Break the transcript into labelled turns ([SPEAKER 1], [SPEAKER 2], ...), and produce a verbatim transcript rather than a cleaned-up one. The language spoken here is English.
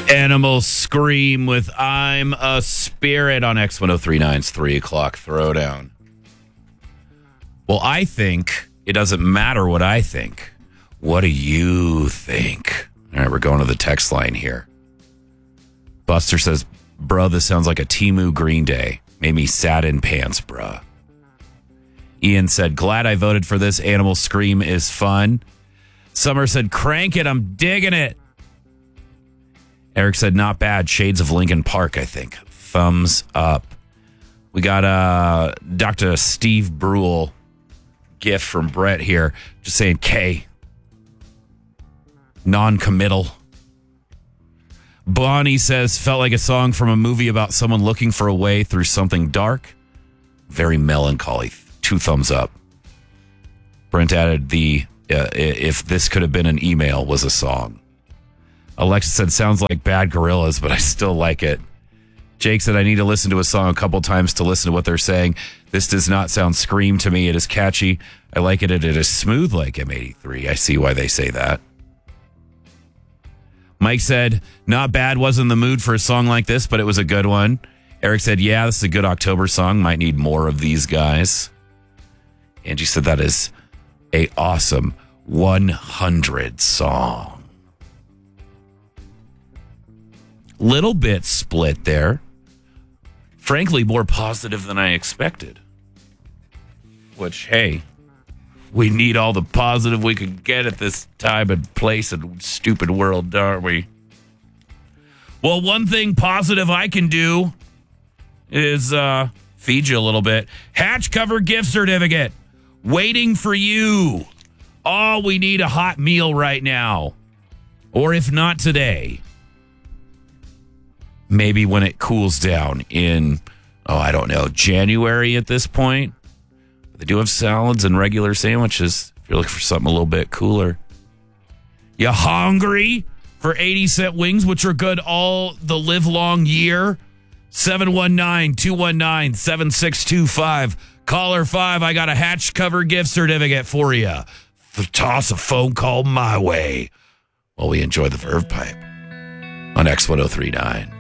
[SPEAKER 1] Animal Scream with I'm a Spirit on X ten thirty-nine's three o'clock Throwdown. Well, I think it doesn't matter what I think. What do you think? All right, we're going to the text line here. Buster says, bruh, this sounds like a Temu Green Day. Made me sad in pants, bruh. Ian said, glad I voted for this. Animal Scream is fun. Summer said, crank it. I'm digging it. Eric said, not bad. Shades of Lincoln Park, I think. Thumbs up. We got uh, Doctor Steve Brule gift from Brett here. Just saying K. Non-committal. Bonnie says, felt like a song from a movie about someone looking for a way through something dark. Very melancholy. Two thumbs up. Brent added the, uh, if this could have been an email, was a song. Alexa said, sounds like Bad Gorillas, but I still like it. Jake said, I need to listen to a song a couple times to listen to what they're saying. This does not sound Scream to me. It is catchy. I like it. It is smooth like M eighty-three. I see why they say that. Mike said, not bad. Wasn't in the mood for a song like this, but it was a good one. Eric said, yeah, this is a good October song. Might need more of these guys. Angie said, that is a awesome one hundred song. Little bit split there. Frankly, more positive than I expected. Which, hey, we need all the positive we can get at this time and place and stupid world, aren't we? Well, one thing positive I can do is uh, feed you a little bit. Hatch cover gift certificate. Waiting for you. Oh, we need a hot meal right now. Or if not today, maybe when it cools down in, oh, I don't know, January at this point. They do have salads and regular sandwiches if you're looking for something a little bit cooler. You hungry for eighty cent wings, which are good all the live long year? seven one nine, two one nine, seven six two five. Caller five, I got a Hatch cover gift certificate for you. Toss a phone call my way while we enjoy the Verve Pipe on X ten thirty-nine.